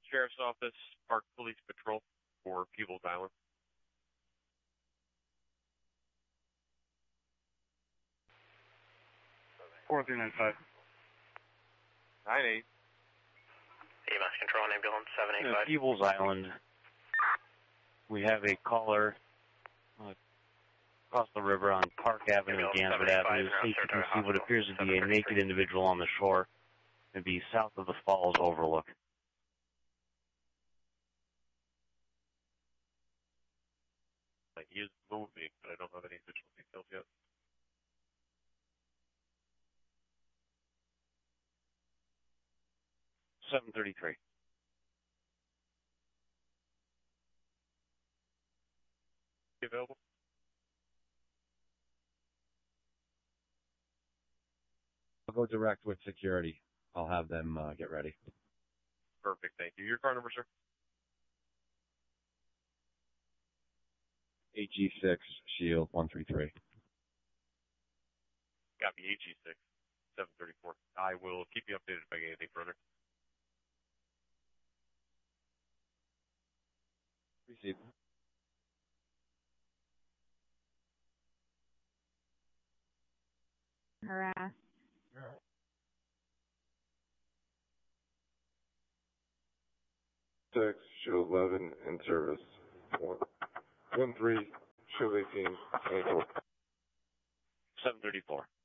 Sheriff's Office, Park Police Patrol for Peebles Island. 4395. 9-8. EMS Control and Ambulance 785. Peebles Island. We have a caller across the river on Park Avenue and Gansford Avenue. You can see what appears to be a naked individual on the shore. It'd be south of the Falls Overlook. He is moving, but I don't have any additional details yet. $733. Available? I'll go direct with security. I'll have them get ready. Perfect, thank you. Your car number, sir? AG6 Shield 133. Copy, AG6 734. I will keep you updated if I get anything further. Receive. Harass. Six, Shield 11 in service. 13, Shield 18, 24. 734.